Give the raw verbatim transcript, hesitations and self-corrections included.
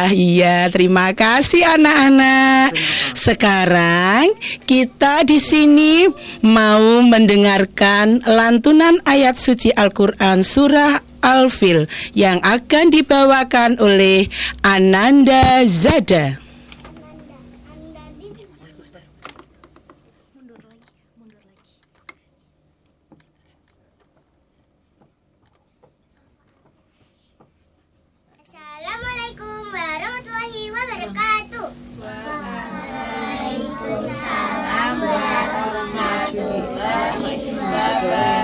Iya, terima kasih anak-anak. Sekarang kita di sini mau mendengarkan lantunan ayat suci Al-Quran surah Al-Fil yang akan dibawakan oleh Ananda Zada. Assalamualaikum warahmatullahi wabarakatuh. Waalaikumsalam warahmatullahi wabarakatuh.